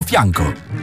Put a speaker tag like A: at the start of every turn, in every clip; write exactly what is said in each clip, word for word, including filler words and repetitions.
A: fianco.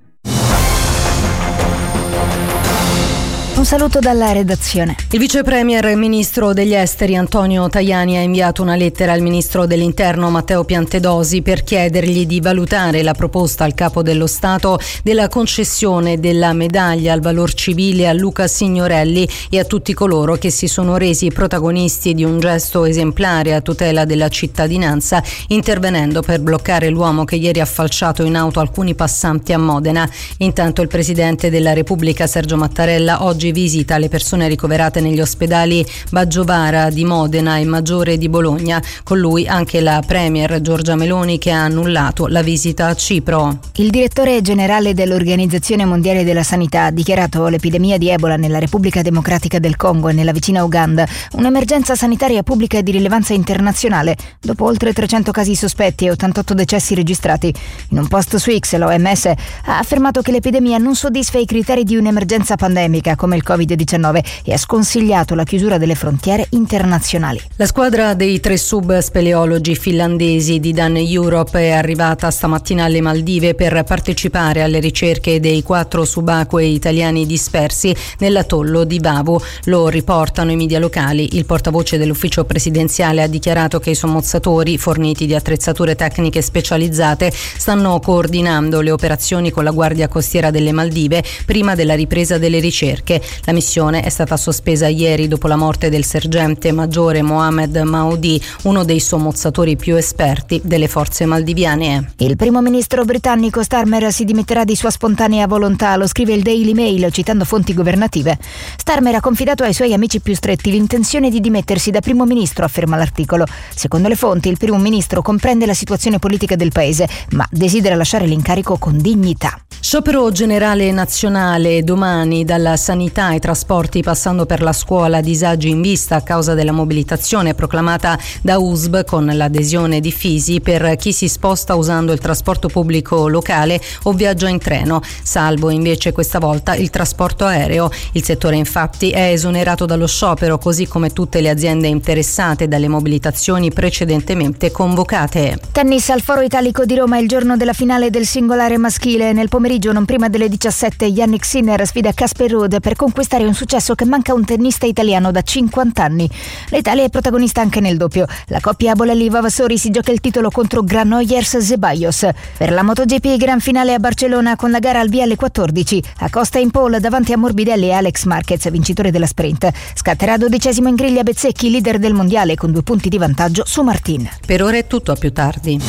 B: Un saluto dalla redazione.
C: Il vice premier e ministro degli esteri Antonio Tajani ha inviato una lettera al ministro dell'interno Matteo Piantedosi per chiedergli di valutare la proposta al capo dello Stato della concessione della medaglia al valor civile a Luca Signorelli e a tutti coloro che si sono resi protagonisti di un gesto esemplare a tutela della cittadinanza, intervenendo per bloccare l'uomo che ieri ha falciato in auto alcuni passanti a Modena. Intanto il presidente della Repubblica Sergio Mattarella oggi visita le persone ricoverate negli ospedali Baggiovara di Modena e Maggiore di Bologna. Con lui anche la premier Giorgia Meloni, che ha annullato la visita a Cipro.
B: Il direttore generale dell'Organizzazione Mondiale della Sanità ha dichiarato l'epidemia di Ebola nella Repubblica Democratica del Congo e nella vicina Uganda un'emergenza sanitaria pubblica di rilevanza internazionale, dopo oltre trecento casi sospetti e ottantotto decessi registrati. In un post su X l'O M S ha affermato che l'epidemia non soddisfa i criteri di un'emergenza pandemica come il covid diciannove e ha sconsigliato la chiusura delle frontiere internazionali.
C: La squadra dei tre sub-speleologi finlandesi di Dan Europe è arrivata stamattina alle Maldive per partecipare alle ricerche dei quattro subacquei italiani dispersi nell'atollo di Vavu. Lo riportano i media locali. Il portavoce dell'ufficio presidenziale ha dichiarato che i sommozzatori, forniti di attrezzature tecniche specializzate, stanno coordinando le operazioni con la Guardia Costiera delle Maldive prima della ripresa delle ricerche. La missione è stata sospesa ieri dopo la morte del sergente maggiore Mohamed Maudi, uno dei sommozzatori più esperti delle forze maldiviane.
B: Il primo ministro britannico Starmer si dimetterà di sua spontanea volontà, lo scrive il Daily Mail citando fonti governative. Starmer ha confidato ai suoi amici più stretti l'intenzione di dimettersi da primo ministro, afferma l'articolo. Secondo le fonti, il primo ministro comprende la situazione politica del paese, ma desidera lasciare l'incarico con dignità.
C: Sciopero generale nazionale domani, dalla sanità ai trasporti passando per la scuola, disagi in vista a causa della mobilitazione proclamata da U S B con l'adesione di Fisi per chi si sposta usando il trasporto pubblico locale o viaggia in treno, salvo invece questa volta il trasporto aereo. Il settore infatti è esonerato dallo sciopero, così come tutte le aziende interessate dalle mobilitazioni precedentemente convocate.
B: Tennis al Foro Italico di Roma, il giorno della finale del singolare maschile. Nel pomeriggio, non prima delle diciassette, Yannick Sinner sfida Casper Ruud per conquistare un successo che manca a un tennista italiano da cinquanta anni. L'Italia è protagonista anche nel doppio. La coppia Bolelli-Vavassori si gioca il titolo contro Granollers-Zeballos. Per la MotoGP, gran finale a Barcellona con la gara al via alle quattordici. Acosta in pole davanti a Morbidelli e Alex Marquez, vincitore della sprint. Scatterà dodicesimo in griglia Bezzecchi, leader del mondiale, con due punti di vantaggio su Martin.
C: Per ora è tutto, a più tardi.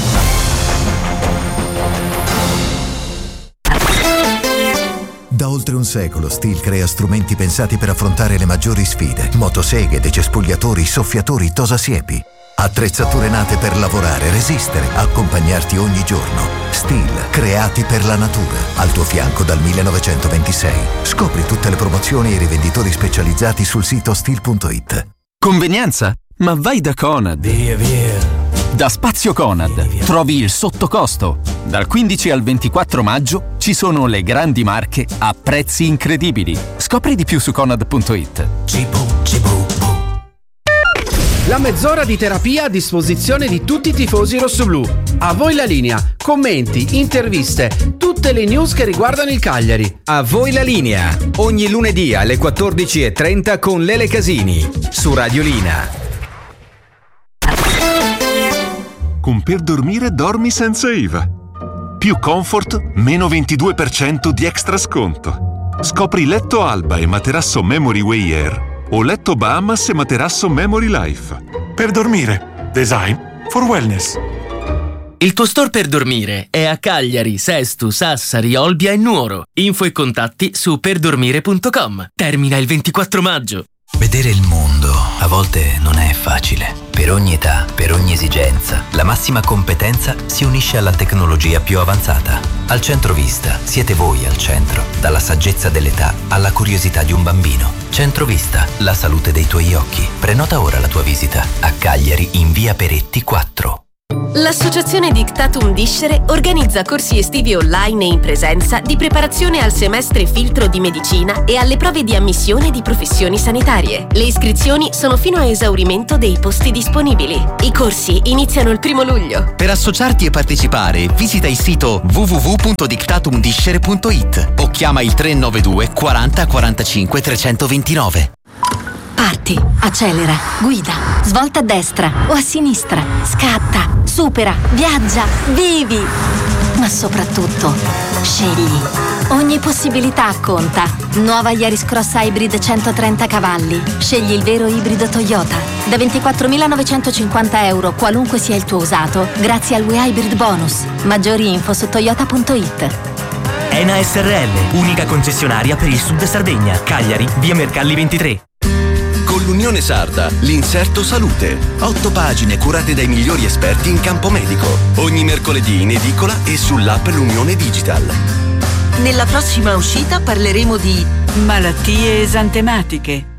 D: Da oltre un secolo Stihl crea strumenti pensati per affrontare le maggiori sfide. Motoseghe, decespugliatori, soffiatori, tosasiepi. Attrezzature nate per lavorare, resistere, accompagnarti ogni giorno. Stihl, creati per la natura. Al tuo fianco dal millenovecentoventisei. Scopri tutte le promozioni e i rivenditori specializzati sul sito stihl punto it.
E: Convenienza? Ma vai da Conad. Via, via. Da Spazio Conad trovi il sottocosto. Dal quindici al ventiquattro maggio ci sono le grandi marche a prezzi incredibili. Scopri di più su conad punto it.
F: La mezz'ora di terapia a disposizione di tutti i tifosi rossoblù. A voi la linea, commenti, interviste, tutte le news che riguardano il Cagliari.
G: A voi la linea, ogni lunedì alle quattordici e trenta con Lele Casini su Radiolina.
H: Con Per Dormire dormi senza I V A. Più comfort, meno ventidue per cento di extra sconto. Scopri letto Alba e materasso Memory Way Air o letto Bahamas e materasso Memory Life.
I: Per Dormire, design for wellness.
J: Il tuo store per dormire è a Cagliari, Sesto, Sassari, Olbia e Nuoro. Info e contatti su perdormire punto com. Termina il ventiquattro maggio.
K: Vedere il mondo a volte non è facile. Per ogni età, per ogni esigenza, la massima competenza si unisce alla tecnologia più avanzata. Al Centrovista siete voi al centro, dalla saggezza dell'età alla curiosità di un bambino. Centrovista, la salute dei tuoi occhi. Prenota ora la tua visita a Cagliari in via Peretti quattro.
A: L'associazione Dictatum Discere organizza corsi estivi online e in presenza di preparazione al semestre filtro di medicina e alle prove di ammissione di professioni sanitarie. Le iscrizioni sono fino a esaurimento dei posti disponibili. I corsi iniziano il primo luglio.
L: Per associarti e partecipare, visita il sito w w w punto dictatum discere punto i t o chiama il tre nove due quaranta quarantacinque trecentoventinove.
M: Parti, accelera, guida, svolta a destra o a sinistra, scatta, supera, viaggia, vivi! Ma soprattutto, scegli. Ogni possibilità conta. Nuova Yaris Cross Hybrid centotrenta cavalli. Scegli il vero ibrido Toyota. Da ventiquattromilanovecentocinquanta euro, qualunque sia il tuo usato, grazie al We Hybrid Bonus. Maggiori info su toyota punto i t.
N: Ena S R L, unica concessionaria per il Sud Sardegna. Cagliari, via Mercalli ventitré.
O: Con l'Unione Sarda, l'Inserto Salute. Otto pagine curate dai migliori esperti in campo medico. Ogni mercoledì in edicola e sull'app L'Unione Digital.
P: Nella prossima uscita parleremo di malattie esantematiche.